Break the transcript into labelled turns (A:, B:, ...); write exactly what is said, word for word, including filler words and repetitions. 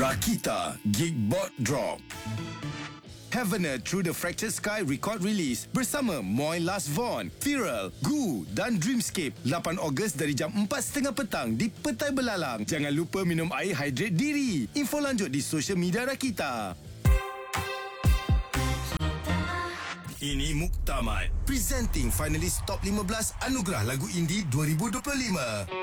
A: Rakita Geekbot Drop. Heavener Through the Fractured Sky record release bersama Moy Last Von, Viral, Goo dan Dreamscape lapan Ogos dari jam empat tiga puluh petang di Petai Belalang. Jangan lupa minum air hydrate diri. Info lanjut di social media Rakita. Ini Muktamad, presenting finalis top lima belas Anugerah Lagu Indie dua ribu dua puluh lima.